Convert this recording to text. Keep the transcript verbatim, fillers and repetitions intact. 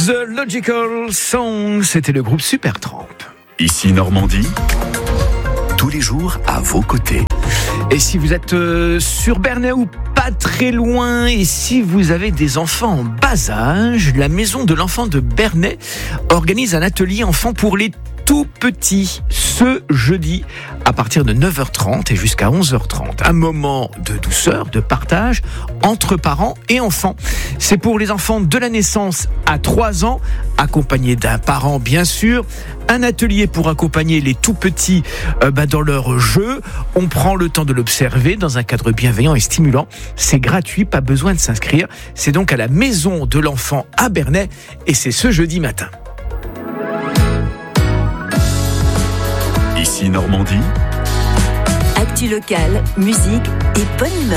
The Logical Song, c'était le groupe Supertramp. Ici Normandie, tous les jours à vos côtés. Et si vous êtes euh, sur Bernay ou pas très loin, et si vous avez des enfants en bas âge, la maison de l'enfant de Bernay organise un atelier enfant pour les tout petits ce jeudi à partir de neuf heures trente et jusqu'à onze heures trente. Un moment de douceur, de partage entre parents et enfants. C'est pour les enfants de la naissance à trois ans, accompagnés d'un parent bien sûr. Un atelier pour accompagner les tout petits euh, bah, dans leur jeu. On prend le temps de l'observer dans un cadre bienveillant et stimulant. C'est gratuit, pas besoin de s'inscrire. C'est donc à la maison de l'enfant à Bernay et c'est ce jeudi matin. Ici Normandie, Actu locale, musique et bonne humeur.